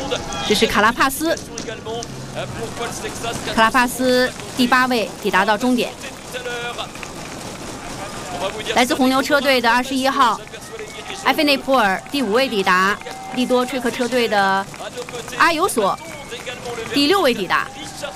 这是卡拉帕斯，第8位抵达到终点。来自红牛车队的21号埃菲内普尔第5位抵达，利多吹克车队的阿尤索第6位抵达，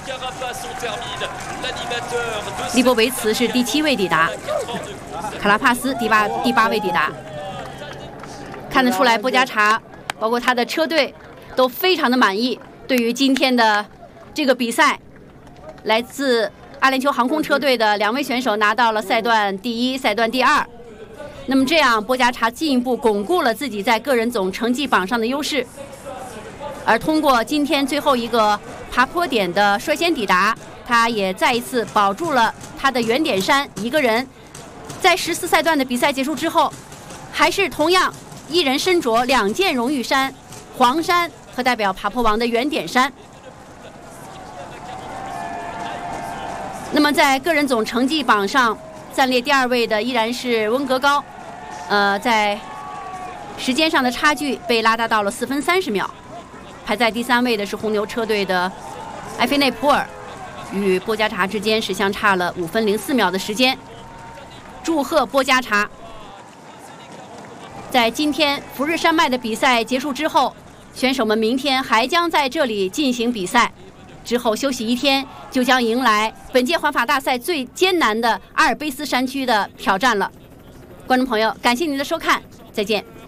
利波维茨是第7位抵达，卡拉帕斯第8位抵达。看得出来，波加查包括他的车队都非常的满意，对于今天的这个比赛，来自阿联酋航空车队的2位选手拿到了赛段第1、赛段第2。那么这样，波加查进一步巩固了自己在个人总成绩榜上的优势。而通过今天最后一个爬坡点的率先抵达，他也再一次保住了他的原点山一个人。在14赛段的比赛结束之后，还是同样一人身着2件荣誉衫，黄衫和代表爬坡王的原点山。那么在个人总成绩榜上暂列第2位的依然是温格高，在时间上的差距被拉大到了4分30秒。排在第3位的是红牛车队的埃菲内普尔，与波加查之间是相差了5分04秒的时间。祝贺波加查！在今天福日山脉的比赛结束之后，选手们明天还将在这里进行比赛，之后休息1天，就将迎来本届环法大赛最艰难的阿尔卑斯山区的挑战了。观众朋友，感谢您的收看，再见。